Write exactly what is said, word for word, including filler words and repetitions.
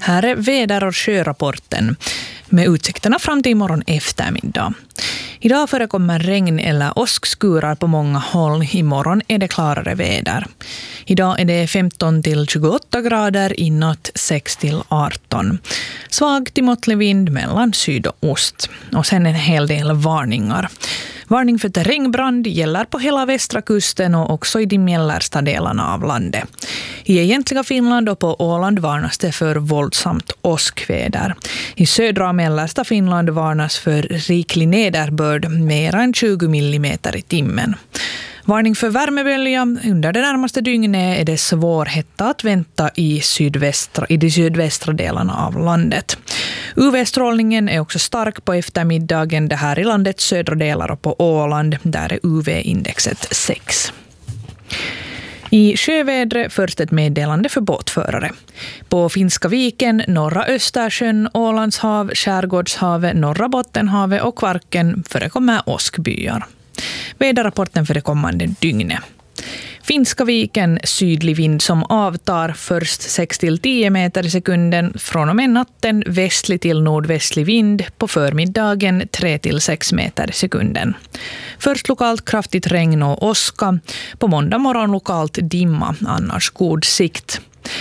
Här är väder- och sjörapporten med utsikterna fram till imorgon eftermiddag. Idag förekommer regn eller åskskurar på många håll. Imorgon är det klarare väder. Idag är det femton till tjugoåtta grader, i natt sex till arton. Svag till måttlig vind mellan syd och ost. Och sen en hel del varningar. Varning för terrängbrand gäller på hela västra kusten och också i de mellersta delarna av landet. I egentliga Finland och på Åland varnas det för våldsamt åskväder. I södra och mellersta Finland varnas för riklig nederbörd, mer än tjugo millimeter i timmen. Varning för värmebölja. Under det närmaste dygnet är det svårhetta att vänta i, sydvästra, i de sydvästra delarna av landet. U V-strålningen är också stark på eftermiddagen det här i landets södra delar och på Åland. Där är U V-indexet sex. I sjövädret först ett meddelande för båtförare. På Finska viken, norra Östersjön, Ålandshav, Skärgårdshavet, norra Bottenhavet och Kvarken förekommer åskbyar. Väderrapporten för det kommande dygnet. Finska viken, sydlig vind som avtar, först sex till tio meter i sekunden. Från och med natten västlig till nordvästlig vind, på förmiddagen tre till sex meter i sekunden. Först lokalt kraftigt regn och åska, på måndag morgon lokalt dimma, annars god sikt.